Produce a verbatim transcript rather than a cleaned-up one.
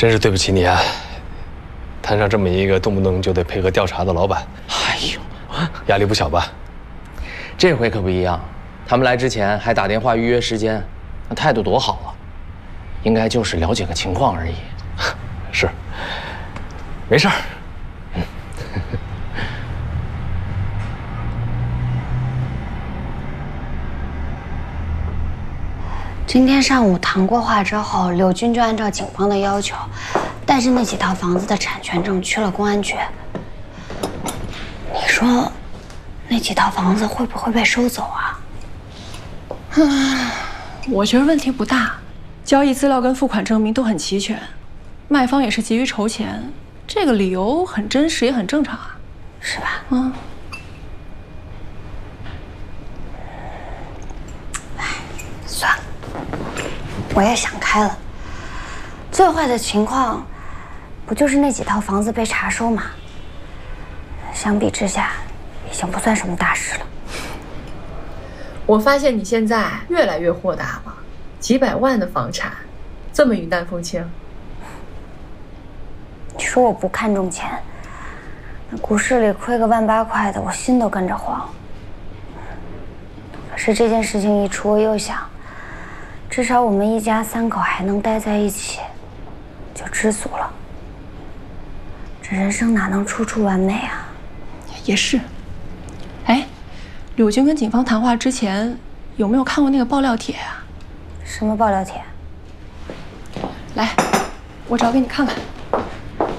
真是对不起你啊！摊上这么一个动不动就得配合调查的老板， 哎呦， 压力不小吧？ 这回可不一样，他们来之前还打电话预约时间，那态度多好啊！应该就是了解个情况而已。 是，没事儿。嗯。 今天上午谈过话之后，柳军就按照警方的要求，带着那几套房子的产权证去了公安局。你说，那几套房子会不会被收走啊？ 啊，我觉得问题不大，交易资料跟付款证明都很齐全，卖方也是急于筹钱，这个理由很真实也很正常啊， 是吧？ 嗯。 哎，算了。我也想开了，最坏的情况，不就是那几套房子被查收吗？相比之下，已经不算什么大事了。 我发现你现在越来越豁达了，几百万的房产，这么云淡风轻。 你说我不看重钱，那股市里亏个万八块的，我心都跟着慌。可是这件事情一出，我又想。至少我们一家三口还能待在一起，就知足了。这人生哪能处处完美啊？ 也是。哎，柳军跟警方谈话之前，有没有看过那个爆料帖啊？ 什么爆料帖？ 来，我找给你看看。